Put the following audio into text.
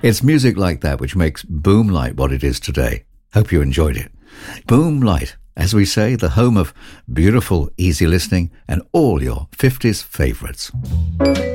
It's music like that which makes Boom Light what it is today. Hope you enjoyed it. Boom Light, as we say, the home of beautiful, easy listening and all your 50s favourites.